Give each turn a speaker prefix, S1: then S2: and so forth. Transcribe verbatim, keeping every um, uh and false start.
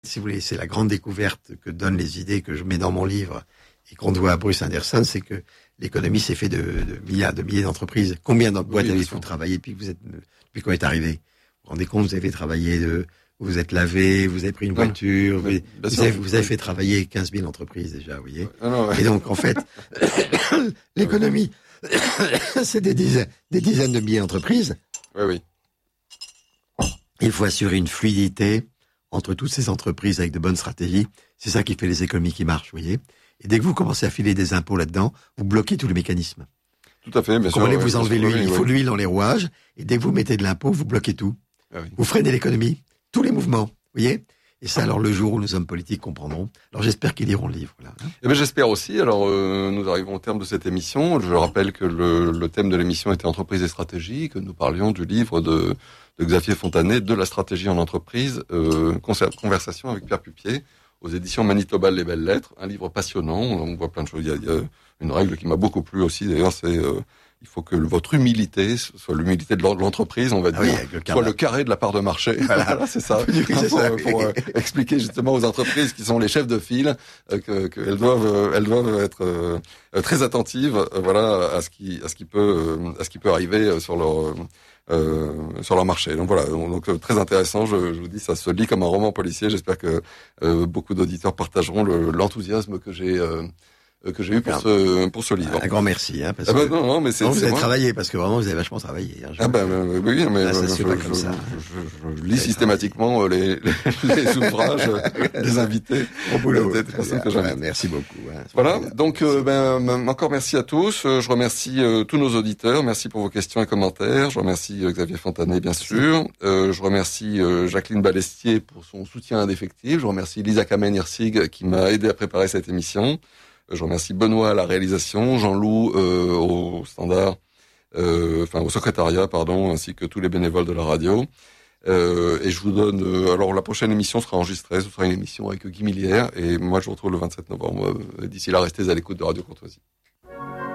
S1: Si vous voulez, c'est la grande découverte que donnent les idées que je mets dans mon livre et qu'on doit à Bruce Anderson, c'est que l'économie s'est fait de, de milliards, de milliers d'entreprises. Combien de boîtes oui, avez-vous travaillé depuis que vous êtes, depuis qu'on est arrivé? Vous vous rendez compte, vous avez travaillé de, vous vous êtes lavé, vous avez pris une voiture, vous, vous, avez, vous avez fait travailler quinze mille entreprises déjà, vous voyez. Ah non, ouais. Et donc, en fait, l'économie, c'est des dizaines, des dizaines de milliers d'entreprises.
S2: Oui, oui.
S1: Il faut assurer une fluidité entre toutes ces entreprises avec de bonnes stratégies. C'est ça qui fait les économies qui marchent, vous voyez. Et dès que vous commencez à filer des impôts là-dedans, vous bloquez tous les mécanismes.
S2: Tout à fait, bien
S1: vous
S2: sûr.
S1: Vous enlevez l'huile, il faut de l'huile dans les rouages, et dès que vous mettez de l'impôt, vous bloquez tout. Ah oui. Vous freinez l'économie, tous les mouvements, vous voyez. Et ça, alors, le jour où les hommes politiques comprendront. Alors, j'espère qu'ils liront le livre, là.
S2: Eh ben, j'espère aussi. Alors, euh, nous arrivons au terme de cette émission. Je rappelle que le, le thème de l'émission était entreprise et stratégie, que nous parlions du livre de, de Xavier Fontanet, de la stratégie en entreprise, euh, conversation avec Pierre Pupier, aux éditions Manitoba Les Belles Lettres. Un livre passionnant. On voit plein de choses. Il y a, il y a une règle qui m'a beaucoup plu aussi, d'ailleurs, c'est, euh, il faut que votre humilité soit l'humilité de l'entreprise, on va dire, ah oui, le soit le carré de la part de marché. Voilà, voilà c'est ça. Oui, c'est pour, ça. Pour, pour euh, expliquer justement aux entreprises qui sont les chefs de file euh, que qu'elles doivent, euh, elles doivent être euh, très attentives, euh, voilà, à ce qui, à ce qui peut, euh, à ce qui peut arriver sur leur, euh, sur leur marché. Donc voilà, donc euh, très intéressant. Je, je vous dis, ça se lit comme un roman policier. J'espère que euh, beaucoup d'auditeurs partageront le, l'enthousiasme que j'ai. Euh, que j'ai eu pour ce pour ce livre.
S1: Un grand merci, hein, parce
S2: ah bah,
S1: que
S2: non, non, mais c'est,
S1: non,
S2: c'est
S1: vous avez
S2: moi.
S1: travaillé, parce que vraiment vous avez vachement travaillé. Hein,
S2: ah bah oui, mais
S1: là, ça
S2: je,
S1: se fait
S2: je,
S1: pas comme
S2: je,
S1: ça.
S2: Je, je, je lis systématiquement les, les, les ouvrages des invités.
S1: Au boulot.
S2: Des personnes que
S1: ouais, merci beaucoup. Hein,
S2: voilà. Donc euh, ben encore merci à tous. Je remercie euh, tous nos auditeurs. Merci pour vos questions et commentaires. Je remercie euh, Xavier Fontanet, bien sûr. Euh, je remercie euh, Jacqueline Balestier pour son soutien indéfectible. Je remercie Lisa Kamen-Hirsig qui m'a aidé à préparer cette émission. Je remercie Benoît à la réalisation, Jean-Loup euh, au standard, euh, enfin au secrétariat, pardon, ainsi que tous les bénévoles de la radio. Euh, et je vous donne... Euh, alors la prochaine émission sera enregistrée, ce sera une émission avec Guy Millière, et moi je vous retrouve le vingt-sept novembre. D'ici là, restez à l'écoute de Radio Courtoisie.